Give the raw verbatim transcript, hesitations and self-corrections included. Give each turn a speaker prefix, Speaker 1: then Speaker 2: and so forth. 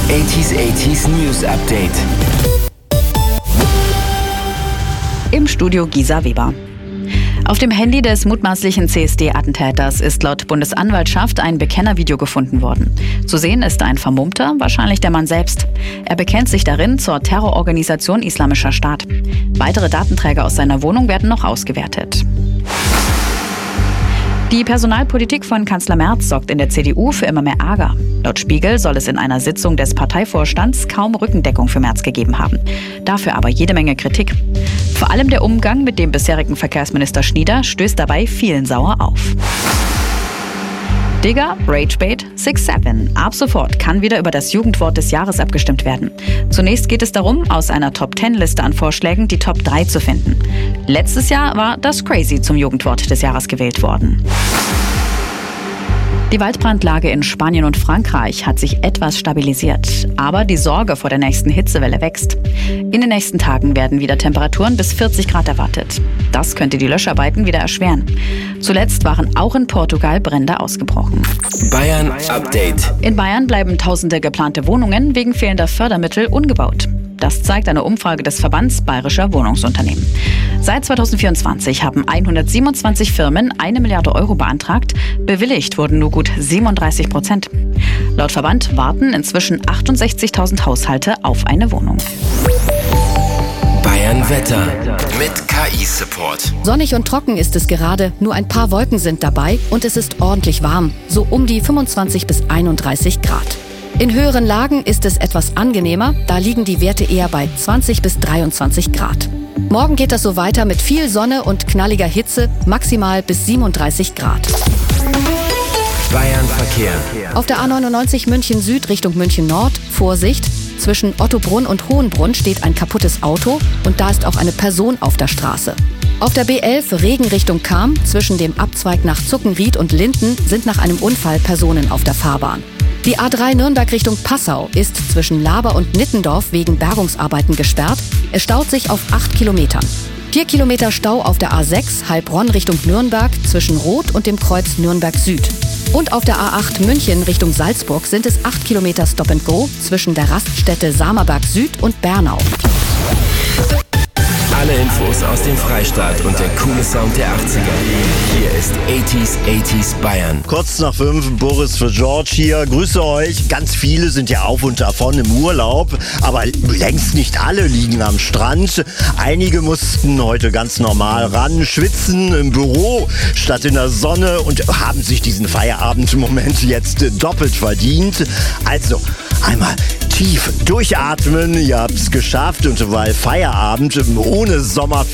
Speaker 1: achtziger achtziger News Update.
Speaker 2: Im Studio Gisa Weber. Auf dem Handy des mutmaßlichen C S D-Attentäters ist laut Bundesanwaltschaft ein Bekennervideo gefunden worden. Zu sehen ist ein Vermummter, wahrscheinlich der Mann selbst. Er bekennt sich darin zur Terrororganisation Islamischer Staat. Weitere Datenträger aus seiner Wohnung werden noch ausgewertet. Die Personalpolitik von Kanzler Merz sorgt in der C D U für immer mehr Ärger. Laut Spiegel soll es in einer Sitzung des Parteivorstands kaum Rückendeckung für Merz gegeben haben. Dafür aber jede Menge Kritik. Vor allem der Umgang mit dem bisherigen Verkehrsminister Schnieder stößt dabei vielen sauer auf. Digger, Ragebait, six seven. Ab sofort kann wieder über das Jugendwort des Jahres abgestimmt werden. Zunächst geht es darum, aus einer Top zehn Liste an Vorschlägen die Top drei zu finden. Letztes Jahr war das Crazy zum Jugendwort des Jahres gewählt worden. Die Waldbrandlage in Spanien und Frankreich hat sich etwas stabilisiert, aber die Sorge vor der nächsten Hitzewelle wächst. In den nächsten Tagen werden wieder Temperaturen bis vierzig Grad erwartet. Das könnte die Löscharbeiten wieder erschweren. Zuletzt waren auch in Portugal Brände ausgebrochen.
Speaker 1: Bayern Update.
Speaker 2: In Bayern bleiben tausende geplante Wohnungen wegen fehlender Fördermittel ungebaut. Das zeigt eine Umfrage des Verbands Bayerischer Wohnungsunternehmen. Seit zweitausendvierundzwanzig haben hundertsiebenundzwanzig Firmen eine Milliarde Euro beantragt. Bewilligt wurden nur gut siebenunddreißig Prozent. Laut Verband warten inzwischen achtundsechzigtausend Haushalte auf eine Wohnung.
Speaker 1: Bayern Wetter mit K I-Support.
Speaker 3: Sonnig und trocken ist es gerade, nur ein paar Wolken sind dabei und es ist ordentlich warm, so um die fünfundzwanzig bis einunddreißig Grad. In höheren Lagen ist es etwas angenehmer, da liegen die Werte eher bei zwanzig bis dreiundzwanzig Grad. Morgen geht das so weiter mit viel Sonne und knalliger Hitze, maximal bis siebenunddreißig Grad.
Speaker 1: Bayern Verkehr.
Speaker 3: Auf der A neunundneunzig München Süd Richtung München Nord, Vorsicht, zwischen Ottobrunn und Hohenbrunn steht ein kaputtes Auto und da ist auch eine Person auf der Straße. Auf der B elf Regen Richtung Cham, zwischen dem Abzweig nach Zuckenried und Linden sind nach einem Unfall Personen auf der Fahrbahn. Die A drei Nürnberg Richtung Passau ist zwischen Laber und Nittendorf wegen Bergungsarbeiten gesperrt. Es staut sich auf acht Kilometern. Vier Kilometer Stau auf der A sechs Heilbronn Richtung Nürnberg zwischen Roth und dem Kreuz Nürnberg Süd. Und auf der A acht München Richtung Salzburg sind es acht Kilometer Stop and Go zwischen der Raststätte Samerberg Süd und Bernau.
Speaker 1: Alle Infos aus dem Freistaat und der coole Sound der achtziger. Hier ist achtziger achtziger Bayern.
Speaker 4: Kurz nach fünf, Boris für George hier. Grüße euch. Ganz viele sind ja auf und davon im Urlaub, aber längst nicht alle liegen am Strand. Einige mussten heute ganz normal ran, schwitzen im Büro statt in der Sonne und haben sich diesen Feierabendmoment jetzt doppelt verdient. Also, einmal tief durchatmen, ihr habt's geschafft und weil Feierabend ohne Sommer